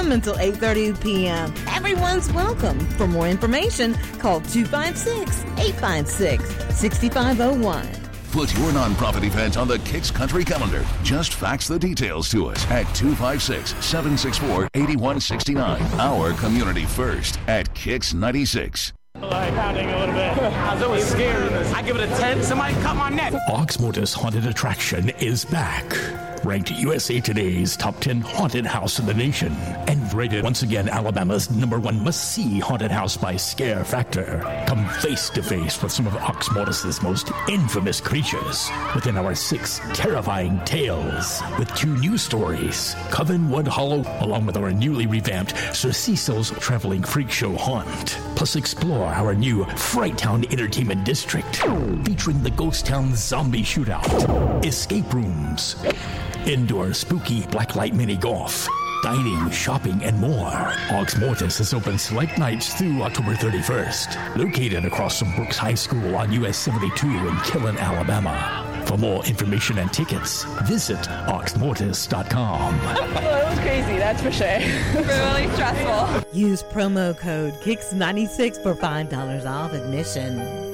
a.m. until 8:30 p.m. Everyone's welcome. For more information, call 256-856-6501. Put your nonprofit event on the Kicks Country calendar. Just fax the details to us at 256-764-8169. Our community first at Kicks 96. Like pounding a little bit. That was scary. I give it a 10. Somebody cut my neck. Oxmoortis Haunted Attraction is back. Ranked USA Today's top 10 haunted house in the nation. And rated once again Alabama's #1 must-see haunted house by Scare Factor. Come face to face with some of Oxmoortis' most infamous creatures within our 6 terrifying tales. With 2 new stories, Covenwood Hollow, along with our newly revamped Sir Cecil's Traveling Freak Show Haunt. Plus explore our new Fright Town Entertainment District, featuring the Ghost Town Zombie Shootout, escape rooms, indoor spooky blacklight mini golf, dining, shopping, and more. Oxmoortis is open select nights through October 31st. Located across from Brooks High School on US 72 in Killen, Alabama. For more information and tickets, visit oxmoortis.com. Well, it was crazy, that's for sure. Really stressful. Use promo code KICKS96 for $5 off admission.